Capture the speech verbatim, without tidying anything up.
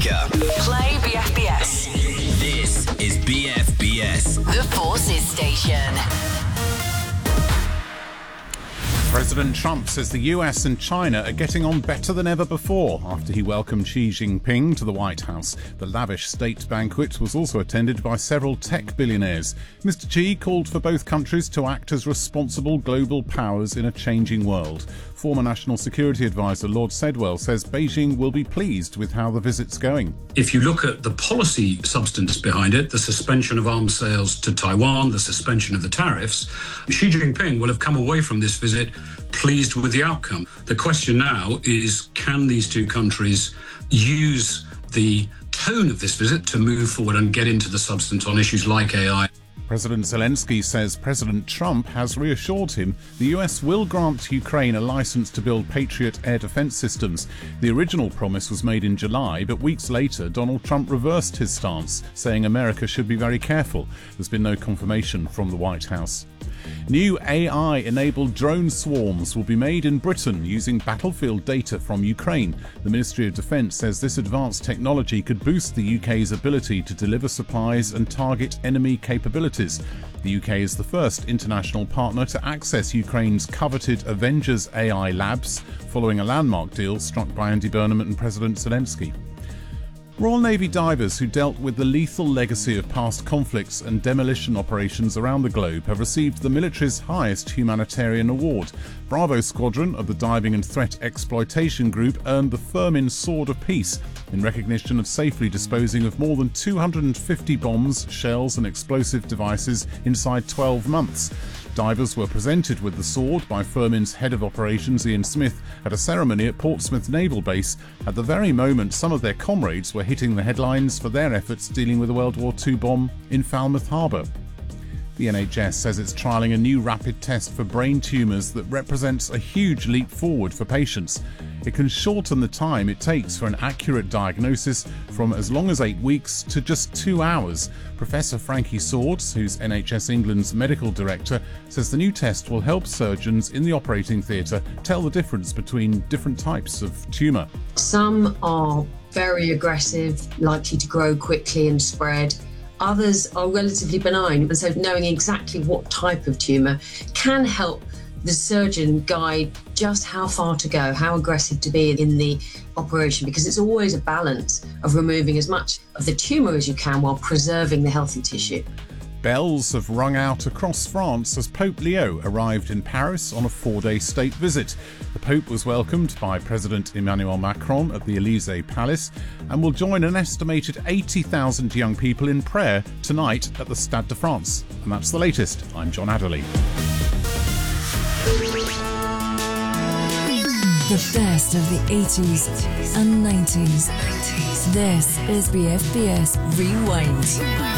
America. Play B F B S. This is B F B S. The Forces Station. President Trump says the U S and China are getting on better than ever before after he welcomed Xi Jinping to the White House. The lavish state banquet was also attended by several tech billionaires. Mister Xi called for both countries to act as responsible global powers in a changing world. Former National Security Advisor Lord Sedwell says Beijing will be pleased with how the visit's going. If you look at the policy substance behind it, the suspension of arms sales to Taiwan, the suspension of the tariffs, Xi Jinping will have come away from this visit pleased with the outcome. The question now is, can these two countries use the tone of this visit to move forward and get into the substance on issues like A I? President Zelensky says President Trump has reassured him the U S will grant Ukraine a license to build Patriot air defense systems. The original promise was made in July, but weeks later Donald Trump reversed his stance, saying America should be very careful. There's been no confirmation from the White House. New A I-enabled drone swarms will be made in Britain using battlefield data from Ukraine. The Ministry of Defence says this advanced technology could boost the U K's ability to deliver supplies and target enemy capabilities. The U K is the first international partner to access Ukraine's coveted Avengers A I labs, following a landmark deal struck by Andy Burnham and President Zelensky. Royal Navy divers who dealt with the lethal legacy of past conflicts and demolition operations around the globe have received the military's highest humanitarian award. Bravo Squadron of the Diving and Threat Exploitation Group earned the Firmin Sword of Peace in recognition of safely disposing of more than two hundred fifty bombs, shells and explosive devices inside twelve months. Divers were presented with the sword by Firmin's head of operations Ian Smith at a ceremony at Portsmouth Naval Base at the very moment some of their comrades were hitting the headlines for their efforts dealing with a World War Two bomb in Falmouth Harbour. The N H S says it's trialling a new rapid test for brain tumours that represents a huge leap forward for patients. It can shorten the time it takes for an accurate diagnosis from as long as eight weeks to just two hours. Professor Frankie Swords, who's N H S England's medical director, says the new test will help surgeons in the operating theatre tell the difference between different types of tumour. Some are very aggressive, likely to grow quickly and spread. Others are relatively benign, and so knowing exactly what type of tumour can help the surgeon guide just how far to go, how aggressive to be in the operation, because it's always a balance of removing as much of the tumour as you can while preserving the healthy tissue. Bells have rung out across France as Pope Leo arrived in Paris on a four-day state visit. The Pope was welcomed by President Emmanuel Macron at the Élysée Palace and will join an estimated eighty thousand young people in prayer tonight at the Stade de France. And that's the latest. I'm John Adderley. The best of the eighties and nineties. This is B F B S Rewind.